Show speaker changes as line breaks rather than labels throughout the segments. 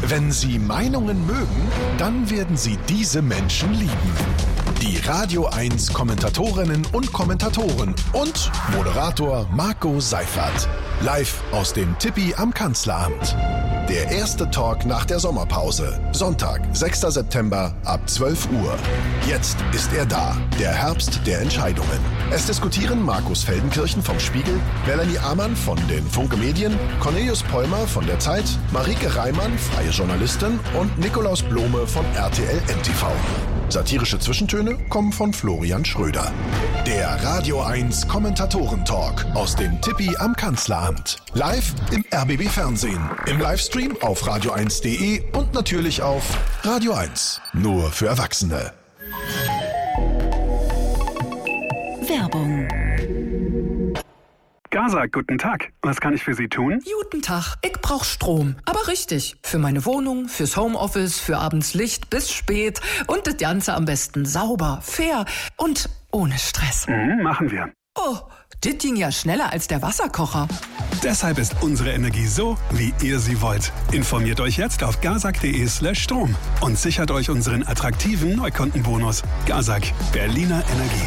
Wenn Sie Meinungen mögen, dann werden Sie diese Menschen lieben. Die Radio 1 Kommentatorinnen und Kommentatoren und Moderator Marco Seifert. Live aus dem Tippi am Kanzleramt. Der erste Talk nach der Sommerpause. Sonntag, 6. September ab 12 Uhr. Jetzt ist er da, der Herbst der Entscheidungen. Es diskutieren Markus Feldenkirchen vom Spiegel, Melanie Amann von den Funke Medien, Cornelius Pollmer von der Zeit, Marike Reimann, freie Journalistin und Nikolaus Blome von RTL NTV. Satirische Zwischentöne kommen von Florian Schröder. Der Radio 1 Kommentatoren-Talk aus dem Tippi am Kanzleramt. Live im RBB Fernsehen, im Livestream auf radio1.de und natürlich auf Radio 1. Nur für Erwachsene.
Werbung.
Gazak, guten Tag. Was kann ich für Sie tun?
Guten Tag. Ich brauch Strom. Aber richtig. Für meine Wohnung, fürs Homeoffice, für abends Licht bis spät. Und das Ganze am besten sauber, fair und ohne Stress.
Machen wir.
Oh, das ging ja schneller als der Wasserkocher.
Deshalb ist unsere Energie so, wie ihr sie wollt. Informiert euch jetzt auf gazak.de/Strom und sichert euch unseren attraktiven Neukundenbonus. Gazak, Berliner Energie.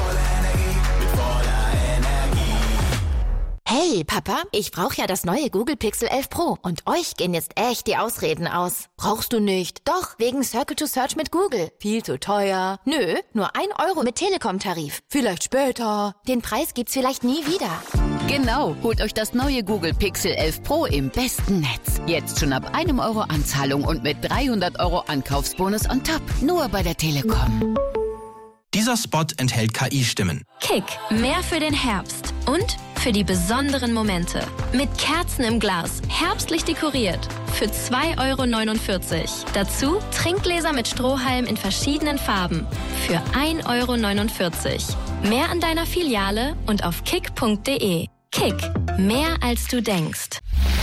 Hey, Papa, ich brauche ja das neue Google Pixel 11 Pro und euch gehen jetzt echt die Ausreden aus. Brauchst du nicht? Doch, wegen Circle to Search mit Google. Viel zu teuer. Nö, nur 1 Euro mit Telekom-Tarif. Vielleicht später. Den Preis gibt's vielleicht nie wieder.
Genau, holt euch das neue Google Pixel 11 Pro im besten Netz. Jetzt schon ab 1 Euro Anzahlung und mit 300 Euro Ankaufsbonus on top. Nur bei der Telekom.
Dieser Spot enthält KI-Stimmen.
Kick, mehr für den Herbst und für die besonderen Momente. Mit Kerzen im Glas, herbstlich dekoriert. Für 2,49 Euro. Dazu Trinkgläser mit Strohhalm in verschiedenen Farben. Für 1,49 Euro. Mehr an deiner Filiale und auf kick.de. Kick, mehr als du denkst.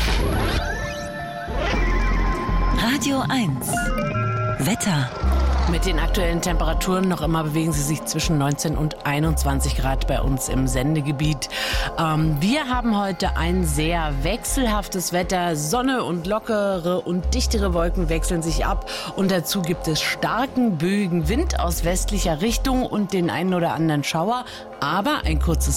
Radio 1. Wetter.
Mit den aktuellen Temperaturen noch immer bewegen sie sich zwischen 19 und 21 Grad bei uns im Sendegebiet. Wir haben heute ein sehr wechselhaftes Wetter. Sonne und lockere und dichtere Wolken wechseln sich ab. Und dazu gibt es starken, böigen Wind aus westlicher Richtung und den einen oder anderen Schauer. Aber ein kurzes